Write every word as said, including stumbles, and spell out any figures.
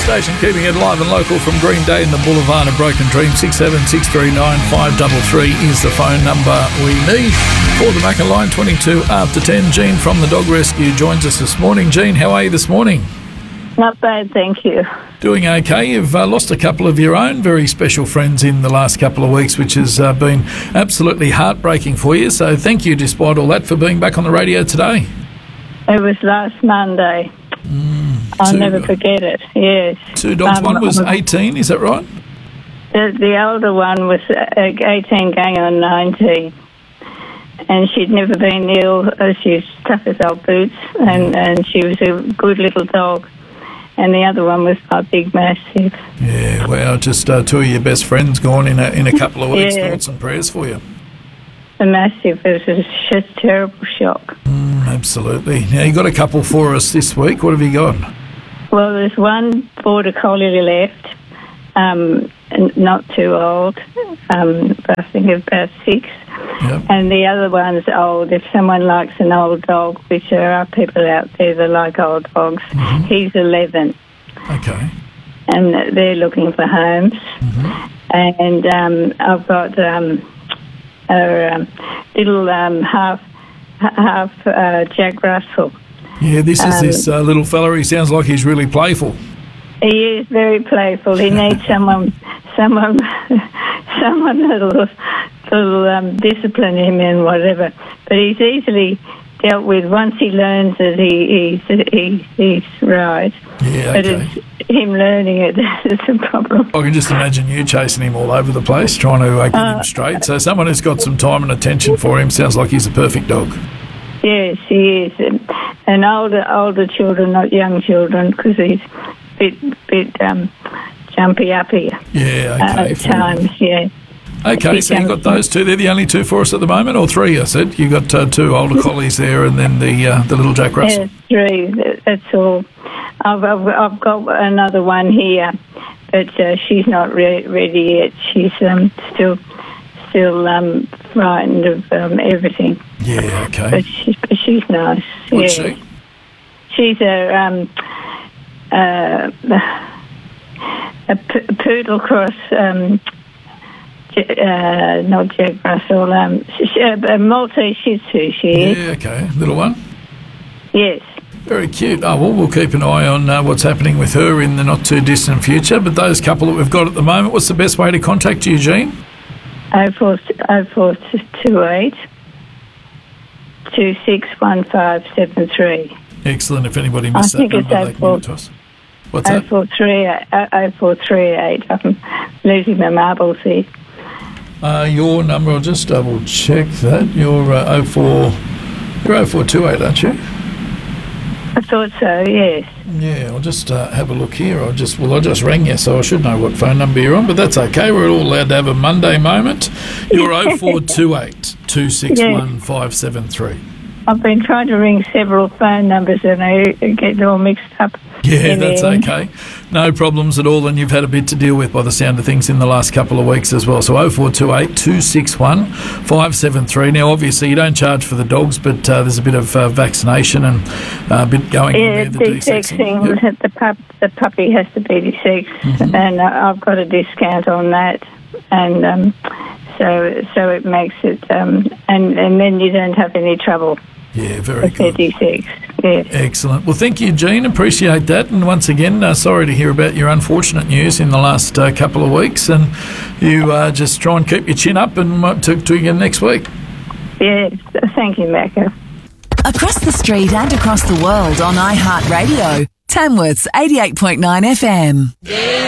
station keeping it live and local from Green Day in the Boulevard of Broken Dream. Six seven six three nine five three three is the phone number we need for the Macca line. Twenty-two after ten. Jean from the Dog Rescue joins us this morning. Jean, how are you this morning? Not bad, thank you. Doing okay. You've uh, lost a couple of your own very special friends in the last couple of weeks, which has uh, been absolutely heartbreaking for you. So thank you, despite all that, for being back on the radio today. It was last Monday. Mm, I'll two, never forget it, yes. Two dogs. Um, one was eighteen, is that right? The, the older one was eighteen going on nineteen. And she'd never been ill. She was tough as old boots, and, and she was a good little dog. And the other one was my big mastiff. Yeah, well, just uh, two of your best friends gone in a, in a couple of weeks. Yeah. Thoughts and prayers for you. The mastiff was just a terrible shock. Mm, absolutely. Now, you got a couple for us this week. What have you got? Well, there's one border collie left, um, not too old, um, I think about six. Yep. And the other one's old. If someone likes an old dog, which there are people out there that like old dogs, mm-hmm. he's eleven. Okay. And they're looking for homes. Mm-hmm. And um, I've got um, a um, little um, half half uh, Jack Russell. Yeah, this is um, this uh, little fella. He sounds like he's really playful. He is very playful. He needs someone, someone, someone that'll, that'll um, discipline him and whatever. But he's easily dealt with. Once he learns it, he, he's, he, he's right. Yeah, okay. But it's him learning it that's a problem. I can just imagine you chasing him all over the place, trying to uh, get uh, him straight. So someone who's got some time and attention for him sounds like he's a perfect dog. Yes, he is. And, and older, older children, not young children, because he's bit bit um, jumpy uppy yeah, okay, uh, at times, yeah. Okay, so you got those two. They're the only two for us at the moment, or three, I said. You got uh, two older collies there and then the uh, the little Jack Russell. Yeah, three, that's all. I've, I've, I've got another one here, but uh, she's not re- ready yet. She's um, still still um, frightened of um, everything. Yeah, okay. But, she, but she's nice. What's yeah. she? She's a... Um, Uh, a p- poodle cross, um, uh, not Jack Russell, um, a Maltese Shih Tzu, she is. Yeah, okay. Little one? Yes. Very cute. Oh, well, we'll keep an eye on uh, what's happening with her in the not-too-distant future. But those couple that we've got at the moment, what's the best way to contact you, Jean? oh four two eight two six one five seven three. Excellent. If anybody missed that number, they can give it to us. What's that? oh four three eight. I'm losing my marbles here. Uh, your number, I'll just double check that. You're uh, oh four, you're oh four two eight, aren't you? I thought so, yes. Yeah, I'll just uh, have a look here. I'll just, well, I just rang you, so I should know what phone number you're on, but that's okay. We're all allowed to have a Monday moment. You're oh four two eight two six one five seven three. I've been trying to ring several phone numbers and I get all mixed up. Yeah, that's okay. No problems at all, and you've had a bit to deal with by the sound of things in the last couple of weeks as well. So oh four two eight two six one five seven three. Now, obviously, you don't charge for the dogs, but uh, there's a bit of uh, vaccination and uh, a bit going yeah, on there. The desexing. Yep. The, pup, the puppy has to be desexed, mm-hmm. and uh, I've got a discount on that. And um, so so it makes it, um, and, and then you don't have any trouble. Yeah, very good. thirty-six, yes. Excellent. Well, thank you, Jean. Appreciate that. And once again, uh, sorry to hear about your unfortunate news in the last uh, couple of weeks. And you uh, just try and keep your chin up and uh, talk to you again next week. Yes, thank you, Macca. Across the street and across the world on iHeartRadio. Tamworth's eighty-eight point nine F M.